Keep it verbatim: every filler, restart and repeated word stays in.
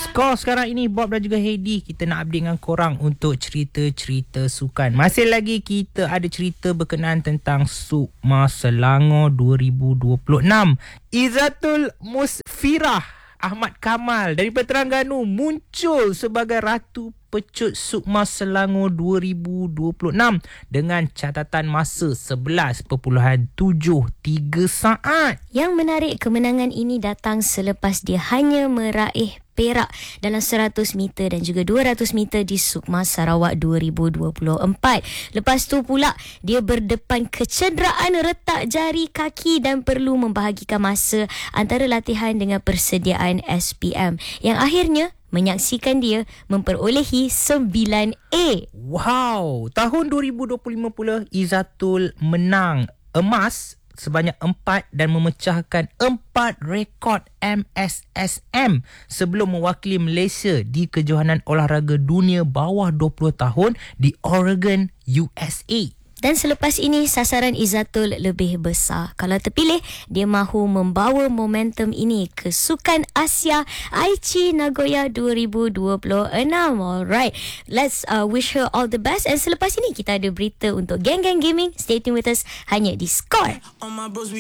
Skor sekarang ini Bob dan juga Heidi, kita nak update dengan korang untuk cerita-cerita sukan. Masih lagi kita ada cerita berkenaan tentang Sukma Selangor dua ribu dua puluh enam. Izzatul Musfirah Ahmad Kamal daripada Terengganu muncul sebagai Ratu Pecut Sukma Selangor dua ribu dua puluh enam dengan catatan masa sebelas perpuluhan tujuh tiga saat. Yang menarik, kemenangan ini datang selepas dia hanya meraih perak dalam seratus meter dan juga dua ratus meter di Sukma Sarawak dua ribu dua puluh empat. Lepas tu pula dia berdepan kecederaan retak jari kaki dan perlu membahagikan masa antara latihan dengan persediaan S P M yang akhirnya menyaksikan dia memperolehi sembilan A. Wow, tahun dua ribu dua puluh lima pula Izzatul menang emas sebanyak empat dan memecahkan empat rekod M S S M sebelum mewakili Malaysia di kejohanan olahraga dunia bawah dua puluh tahun di Oregon, U S A. Dan selepas ini sasaran Izzatul lebih besar. Kalau terpilih, dia mahu membawa momentum ini ke Sukan Asia Aichi Nagoya dua ribu dua puluh enam. Alright, let's uh, wish her all the best. And selepas ini kita ada berita untuk Geng Geng Gaming. Stay tuned with us hanya di Skor.